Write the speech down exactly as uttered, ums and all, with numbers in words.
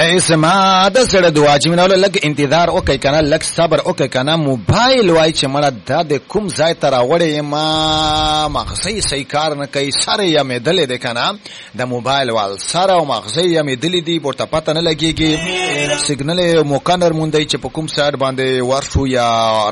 اسما د سره دعا چې منو لګ انتظار او کوي کنه لګ صبر او کوي کنه موبایل وای چې مړه د کوم ځای تر وړې ما مغزي صحیح کار نه کوي سره یې مې دلې ده کنه د موبایل وال سره او مغزي یې مې دلې دی ورته پته نه لګيږي سیګنل مو کنر مونږ دی چې په کوم سایت باندې ورشو یا